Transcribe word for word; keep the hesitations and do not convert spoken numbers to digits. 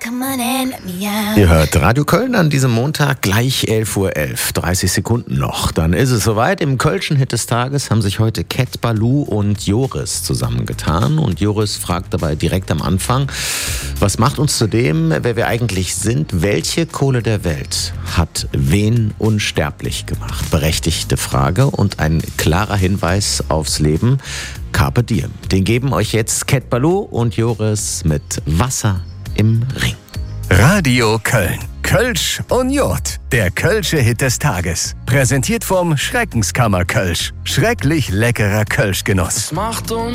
Ihr hört Radio Köln an diesem Montag gleich elf Uhr elf, dreißig Sekunden noch. Dann ist es soweit. Im Kölschen Hit des Tages haben sich heute Cat Ballou und Joris zusammengetan. Und Joris fragt dabei direkt am Anfang, was macht uns zu dem, wer wir eigentlich sind? Welche Kohle der Welt hat wen unsterblich gemacht? Berechtigte Frage und ein klarer Hinweis aufs Leben. Carpe Diem. Den geben euch jetzt Cat Ballou und Joris mit Wasser im Ring. Radio Köln. Kölsch und Jod. Der Kölsche Hit des Tages. Präsentiert vom Schreckenskammer Kölsch. Schrecklich leckerer Kölschgenuss. Es macht uns